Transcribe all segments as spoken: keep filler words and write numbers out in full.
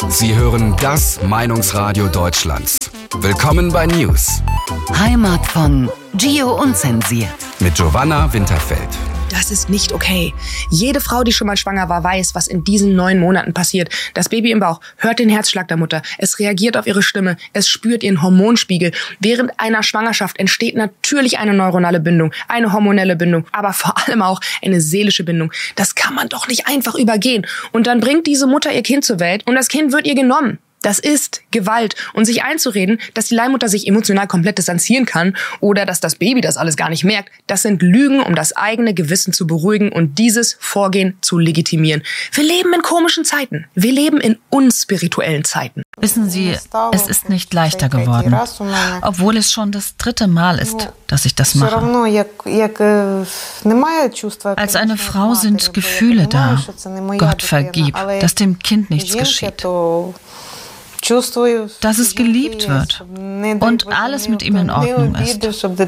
Sie hören das Meinungsradio Deutschlands. Willkommen bei News. Heimat von Gio Unzensiert. Mit Giovanna Winterfeld. Das ist nicht okay. Jede Frau, die schon mal schwanger war, weiß, was in diesen neun Monaten passiert. Das Baby im Bauch hört den Herzschlag der Mutter. Es reagiert auf ihre Stimme. Es spürt ihren Hormonspiegel. Während einer Schwangerschaft entsteht natürlich eine neuronale Bindung, eine hormonelle Bindung, aber vor allem auch eine seelische Bindung. Das kann man doch nicht einfach übergehen. Und dann bringt diese Mutter ihr Kind zur Welt und das Kind wird ihr genommen. Das ist Gewalt. Und sich einzureden, dass die Leihmutter sich emotional komplett distanzieren kann oder dass das Baby das alles gar nicht merkt, das sind Lügen, um das eigene Gewissen zu beruhigen und dieses Vorgehen zu legitimieren. Wir leben in komischen Zeiten. Wir leben in unspirituellen Zeiten. Wissen Sie, es ist nicht leichter geworden, obwohl es schon das dritte Mal ist, dass ich das mache. Als eine Frau sind Gefühle da. Gott vergib, dass dem Kind nichts geschieht. Dass es geliebt wird und alles mit ihm in Ordnung ist.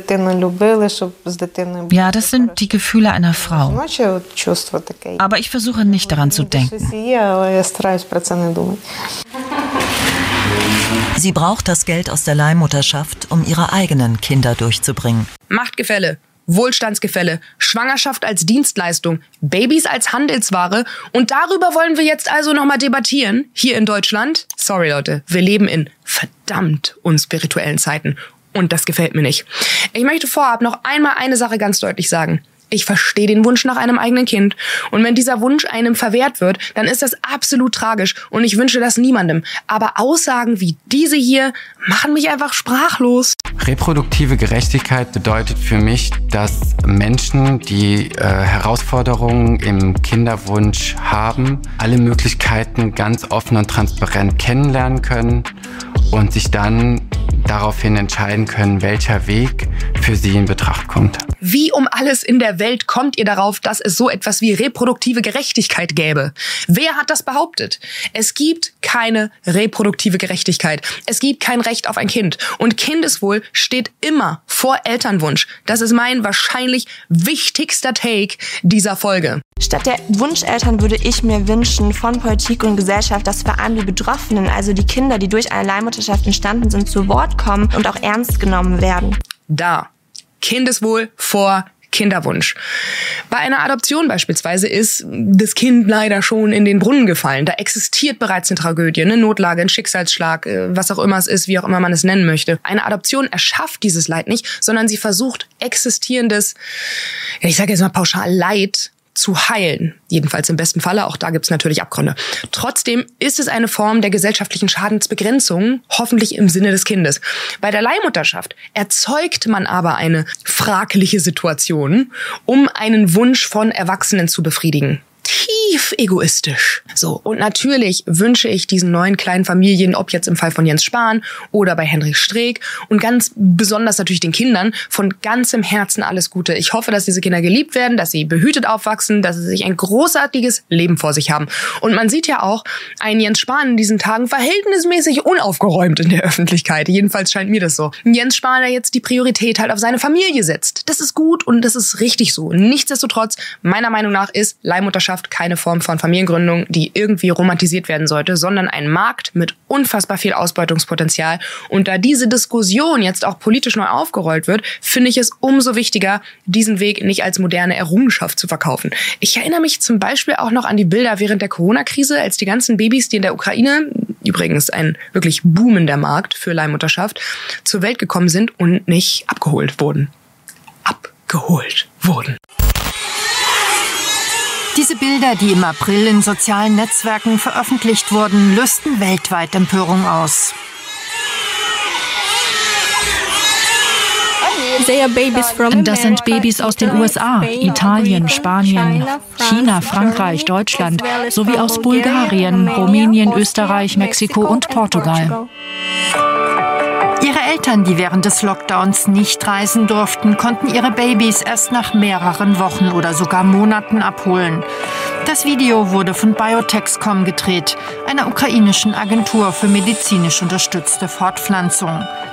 Ja, das sind die Gefühle einer Frau. Aber ich versuche nicht daran zu denken. Sie braucht das Geld aus der Leihmutterschaft, um ihre eigenen Kinder durchzubringen. Machtgefälle, Wohlstandsgefälle, Schwangerschaft als Dienstleistung, Babys als Handelsware und darüber wollen wir jetzt also nochmal debattieren, hier in Deutschland. Sorry Leute, wir leben in verdammt unspirituellen Zeiten und das gefällt mir nicht. Ich möchte vorab noch einmal eine Sache ganz deutlich sagen. Ich verstehe den Wunsch nach einem eigenen Kind. Und wenn dieser Wunsch einem verwehrt wird, dann ist das absolut tragisch. Und ich wünsche das niemandem. Aber Aussagen wie diese hier machen mich einfach sprachlos. Reproduktive Gerechtigkeit bedeutet für mich, dass Menschen, die äh, Herausforderungen im Kinderwunsch haben, alle Möglichkeiten ganz offen und transparent kennenlernen können und sich dann daraufhin entscheiden können, welcher Weg für sie in Betracht kommt. Wie um alles in der Welt kommt ihr darauf, dass es so etwas wie reproduktive Gerechtigkeit gäbe? Wer hat das behauptet? Es gibt keine reproduktive Gerechtigkeit. Es gibt kein Recht auf ein Kind. Und Kindeswohl steht immer vor Elternwunsch. Das ist mein wahrscheinlich wichtigster Take dieser Folge. Statt der Wunscheltern würde ich mir wünschen von Politik und Gesellschaft, dass vor allem die Betroffenen, also die Kinder, die durch eine Leihmutterschaft entstanden sind, zu Wort kommen und auch ernst genommen werden. Da. Kindeswohl vor Kinderwunsch. Bei einer Adoption beispielsweise ist das Kind leider schon in den Brunnen gefallen. Da existiert bereits eine Tragödie, eine Notlage, ein Schicksalsschlag, was auch immer es ist, wie auch immer man es nennen möchte. Eine Adoption erschafft dieses Leid nicht, sondern sie versucht existierendes, ja, ich sage jetzt mal pauschal Leid zu heilen. Jedenfalls im besten Falle, auch da gibt's natürlich Abgründe. Trotzdem ist es eine Form der gesellschaftlichen Schadensbegrenzung, hoffentlich im Sinne des Kindes. Bei der Leihmutterschaft erzeugt man aber eine fragliche Situation, um einen Wunsch von Erwachsenen zu befriedigen. Tief egoistisch. So, und natürlich wünsche ich diesen neuen kleinen Familien, ob jetzt im Fall von Jens Spahn oder bei Henrik Streeck und ganz besonders natürlich den Kindern, von ganzem Herzen alles Gute. Ich hoffe, dass diese Kinder geliebt werden, dass sie behütet aufwachsen, dass sie sich ein großartiges Leben vor sich haben. Und man sieht ja auch einen Jens Spahn in diesen Tagen verhältnismäßig unaufgeräumt in der Öffentlichkeit. Jedenfalls scheint mir das so. Ein Jens Spahn, der jetzt die Priorität halt auf seine Familie setzt. Das ist gut und das ist richtig so. Nichtsdestotrotz, meiner Meinung nach ist Leihmutterschaft keine Form von Familiengründung, die irgendwie romantisiert werden sollte, sondern ein Markt mit unfassbar viel Ausbeutungspotenzial. Und da diese Diskussion jetzt auch politisch neu aufgerollt wird, finde ich es umso wichtiger, diesen Weg nicht als moderne Errungenschaft zu verkaufen. Ich erinnere mich zum Beispiel auch noch an die Bilder während der Corona-Krise, als die ganzen Babys, die in der Ukraine, übrigens ein wirklich boomender Markt für Leihmutterschaft, zur Welt gekommen sind und nicht abgeholt wurden. Abgeholt wurden. Diese Bilder, die im April in sozialen Netzwerken veröffentlicht wurden, lösten weltweit Empörung aus. Das sind Babys aus den U S A, Italien, Spanien, China, Frankreich, Deutschland sowie aus Bulgarien, Rumänien, Österreich, Mexiko und Portugal. Ihre Eltern, die während des Lockdowns nicht reisen durften, konnten ihre Babys erst nach mehreren Wochen oder sogar Monaten abholen. Das Video wurde von Biotexcom gedreht, einer ukrainischen Agentur für medizinisch unterstützte Fortpflanzung.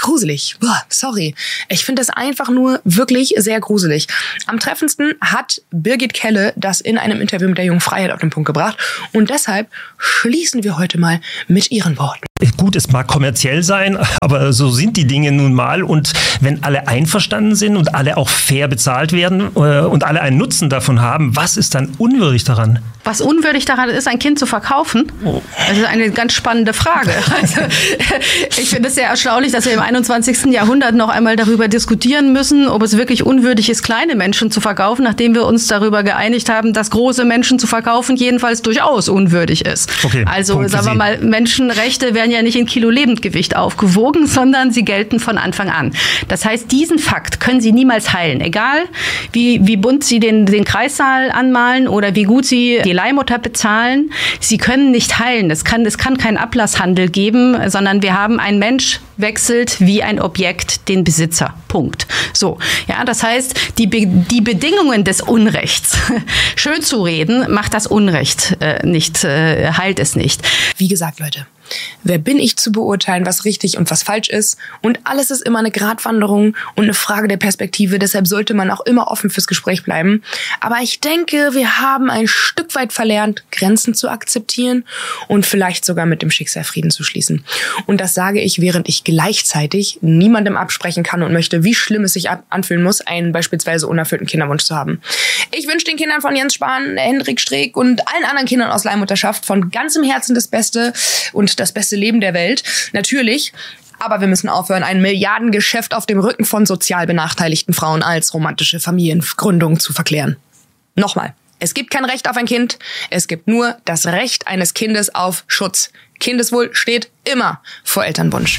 gruselig. Boah, sorry. Ich finde das einfach nur wirklich sehr gruselig. Am treffendsten hat Birgit Kelle das in einem Interview mit der Jungen Freiheit auf den Punkt gebracht. Und deshalb schließen wir heute mal mit ihren Worten. Gut, es mag kommerziell sein, aber so sind die Dinge nun mal. Und wenn alle einverstanden sind und alle auch fair bezahlt werden äh, und alle einen Nutzen davon haben, was ist dann unwürdig daran? Was unwürdig daran ist, ein Kind zu verkaufen? Oh. Das ist eine ganz spannende Frage. Also, ich finde es sehr erstaunlich, dass wir im einundzwanzigsten Jahrhundert noch einmal darüber diskutieren müssen, ob es wirklich unwürdig ist, kleine Menschen zu verkaufen, nachdem wir uns darüber geeinigt haben, dass große Menschen zu verkaufen jedenfalls durchaus unwürdig ist. Okay, also Punkt sagen wir mal, Menschenrechte werden ja nicht in Kilo Lebendgewicht aufgewogen, sondern sie gelten von Anfang an. Das heißt, diesen Fakt können Sie niemals heilen. Egal, wie, wie bunt Sie den, den Kreissaal anmalen oder wie gut Sie die Leihmutter bezahlen. Sie können nicht heilen. Es kann, es kann keinen Ablasshandel geben, sondern wir haben, ein Mensch wechselt wie ein Objekt den Besitzer. Punkt. So, ja, das heißt, die, Be- die Bedingungen des Unrechts schön zu reden, macht das Unrecht äh, nicht, äh, heilt es nicht. Wie gesagt, Leute, wer bin ich zu beurteilen, was richtig und was falsch ist? Und alles ist immer eine Gratwanderung und eine Frage der Perspektive. Deshalb sollte man auch immer offen fürs Gespräch bleiben. Aber ich denke, wir haben ein Stück weit verlernt, Grenzen zu akzeptieren und vielleicht sogar mit dem Schicksal Frieden zu schließen. Und das sage ich, während ich gleichzeitig niemandem absprechen kann und möchte, wie schlimm es sich anfühlen muss, einen beispielsweise unerfüllten Kinderwunsch zu haben. Ich wünsche den Kindern von Jens Spahn, Hendrik Streeck und allen anderen Kindern aus Leihmutterschaft von ganzem Herzen das Beste und das beste Leben der Welt. Natürlich. Aber wir müssen aufhören, ein Milliardengeschäft auf dem Rücken von sozial benachteiligten Frauen als romantische Familiengründung zu verklären. Nochmal. Es gibt kein Recht auf ein Kind. Es gibt nur das Recht eines Kindes auf Schutz. Kindeswohl steht immer vor Elternwunsch.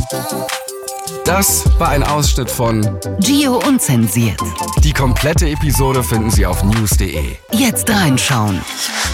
Das war ein Ausschnitt von Gio Unzensiert. Die komplette Episode finden Sie auf news punkt de. Jetzt reinschauen.